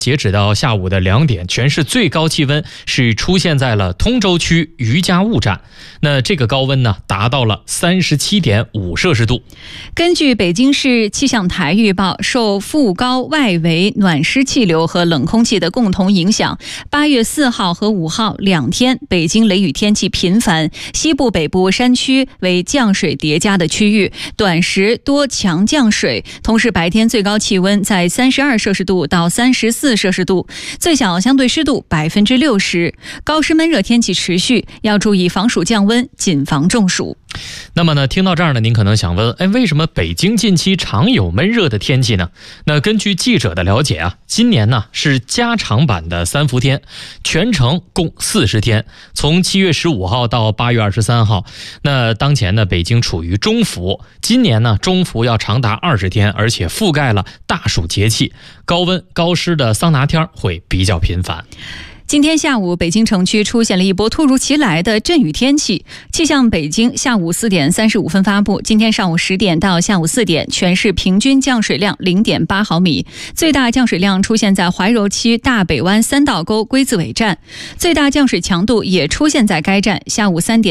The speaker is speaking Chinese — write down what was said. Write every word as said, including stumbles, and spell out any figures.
截止到下午的两点，全市最高气温是出现在了通州区余家务站。那这个高温呢，达到了三十七点五摄氏度。 根据北京市气象台预报，受副高外围暖湿气流和冷空气的共同影响，八月四号和五号两天，北京雷雨天气频繁，西部、北部山区为降水叠加的区域，短时多强降水。同时，白天最高气温在三十二摄氏度到三十四摄氏度，最小相对湿度百分之六十，高湿闷热天气持续，要注意防暑降温，谨防中暑。 那么呢，听到这儿呢，您可能想问，哎，为什么北京近期常有闷热的天气呢？那根据记者的了解啊，今年呢是加长版的三伏天，全程共四十天，从七月十五号到八月二十三号。那当前呢，北京处于中伏，今年呢中伏要长达二十天，而且覆盖了大暑节气，高温高湿的桑拿天会比较频繁。 今天下午，北京城区出现了一波突如其来的阵雨天气。气象北京下午四点三十五分发布，今天上午十点到下午四点，全市平均降水量 零点八毫米，最大降水量出现在怀柔区大北湾三道沟龟字尾站，最大降水强度也出现在该站。下午三点